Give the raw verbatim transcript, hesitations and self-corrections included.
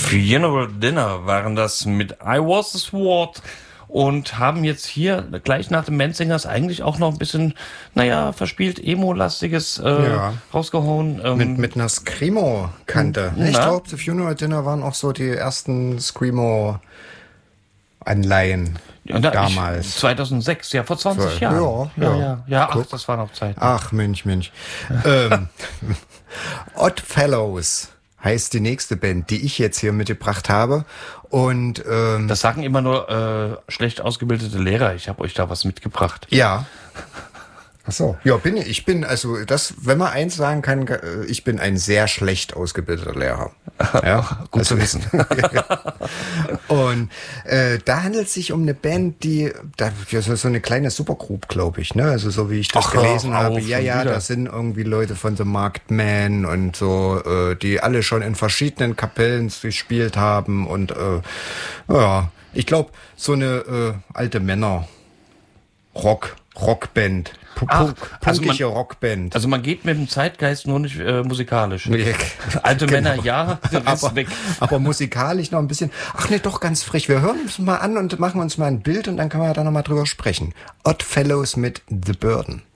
Funeral Dinner waren das mit I Was the Sword und haben jetzt hier gleich nach dem Mansingers eigentlich auch noch ein bisschen, naja, verspielt Emo-lastiges äh, Ja. rausgehauen. Ähm, Mit, mit einer Screamo-Kante. Na? Ich glaube, The Funeral Dinner waren auch so die ersten Screamo-Anleihen ja, da, damals. Ich, zweitausendsechs, ja, vor zwanzig So, Jahren. ja, ja, ja. ja. ja ach, Guck. das war noch Zeit. Ach, Mensch, Mensch. ähm, Odd Fellows heißt die nächste Band, die ich jetzt hier mitgebracht habe. Und ähm, Das sagen immer nur äh, schlecht ausgebildete Lehrer. Ich habe euch da was mitgebracht. ja. Ach so. Ja, bin ich. Ich bin, also das, wenn man eins sagen kann, ich bin ein sehr schlecht ausgebildeter Lehrer. Ja, Gut also, zu wissen. Und äh, da handelt es sich um eine Band, die, da, ja, so, so eine kleine Supergroup, glaube ich, ne? Also so wie ich das Ach, gelesen hör auf, habe. Ja, schon ja, wieder. da sind irgendwie Leute von The Marked Man und so, äh, die alle schon in verschiedenen Kapellen gespielt haben. Und äh, ja, ich glaube, so eine äh, alte Männer Rock, Rockband. P- Ach, punk- also punkige man- Rockband. Also man geht mit dem Zeitgeist nur nicht äh, musikalisch. Nee, Alte genau. Männer ja, der Rest aber, weg. aber musikalisch noch ein bisschen. Ach nee, doch ganz frisch. Wir hören uns mal an und machen uns mal ein Bild und dann können wir ja da nochmal drüber sprechen. Odd Fellows mit The Burden.